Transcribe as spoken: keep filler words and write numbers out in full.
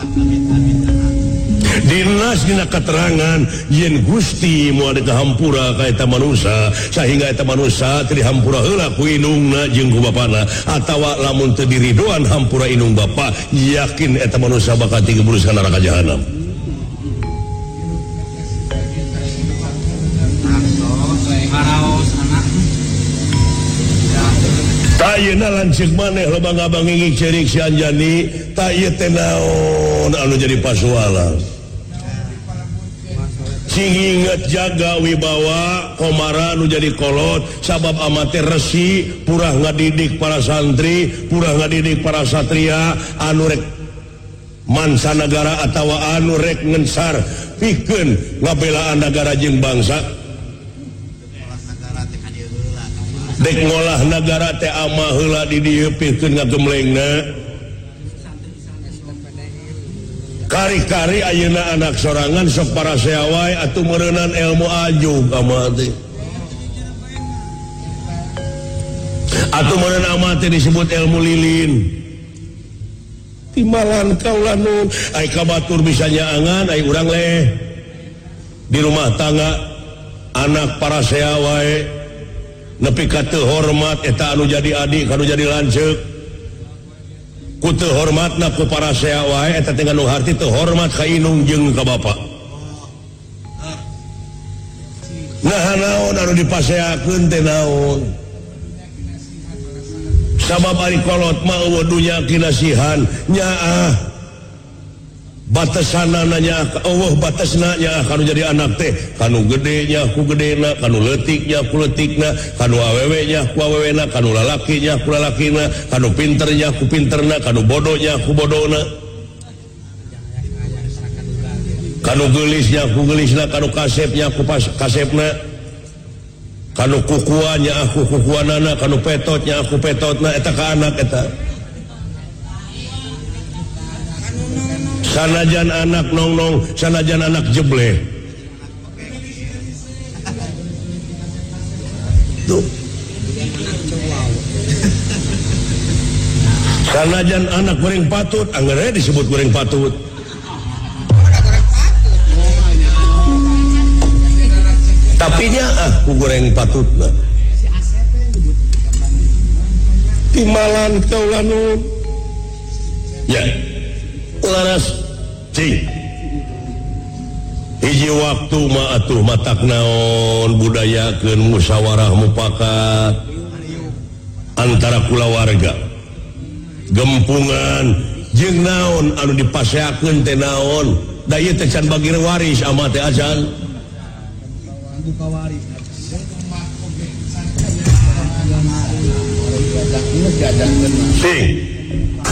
Dinas dina keterangan yen Gusti moal dihampura ka eta manusia sehingga eta manusia teu dihampura heula ku indungna jeung ku bapana atawa lamun teu diridoan hampura indung bapa yakin eta manusia bakal digeburus ka neraka jahanam. Ayeuna lanceuk maneh loba ngabanging cerik si Anjani ta ieu teh naon anu jadi pasuala. Sing inget jaga wibawa komara nu jadi kolot sabab amatir resi purah ngadidik para santri purah ngadidik para satria anu rek mancanagara atawa anu rek ngensar pikeun ngabelaan negara jeung bangsa dek ngolah negara teh ama heula di dieu pikeun ngagemlengna. Kari-kari ayeuna anak sorangan sok para seawai atuh meureunan ilmu ajug amati. Atuh meureunan amati disebut ilmu lilin. Timbalan kaula nun ai kabatur bisa nyaangan ai urang leh. Di rumah tangga anak para seawai nepi ka teu hormat eta anu jadi adik anu jadi lanceuk. Kutu hormatna ku para seawai eta teh nu harti teu hormat ka indung jeung ka bapa. Nah naon anu dipaseakeun teh naon? Sabab ari kolot mah eueuh dunya kinasihan nyaah. Batasanna nya eueuh batasna nya kanu jadi anak teh kanu gede nya ku gedena kanu leutik nya ku leutikna kanu awewe nya ku awewena kanu lalaki nya ku lalakina kanu pinter nya ku pinterna kanu bodoh nya ku bodona kanu geulis nya ku geulisna kanu kasep nya ku kasepna kanu kukuan nya aku kukuanana kanu petot nya aku petotna eta ka anak eta. Sanajan anak nong-nong, sanajan anak jeble. Tuh. Sanajan anak goreng patut, anggarnya disebut goreng patut. Tapi nya ah ku goreng patut nah. Timbalan kaula nun. Ya. Laras cing hiji waktu mah atuh matak naon budayakeun musyawarah mufakat antara kulawarga gempungan jeung naon anu dipaseakeun teh naon da ieu teh can bagi waris ama teh ajan buka waris sing